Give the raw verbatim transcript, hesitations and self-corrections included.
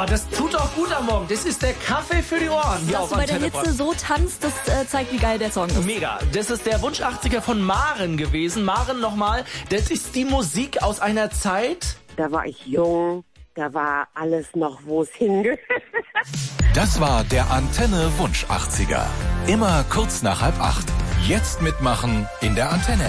Oh, das tut auch gut am Morgen. Das ist der Kaffee für die Ohren. Hier Dass auf du bei der Antenne Hitze so tanzt, das äh, zeigt, wie geil der Song ist. Mega. Das ist der Wunsch achtziger von Maren gewesen. Maren nochmal, das ist die Musik aus einer Zeit... Da war ich jung, da war alles noch, wo es hingehört. Das war der Antenne Wunsch achtziger. Immer kurz nach halb acht. Jetzt mitmachen in der Antenne.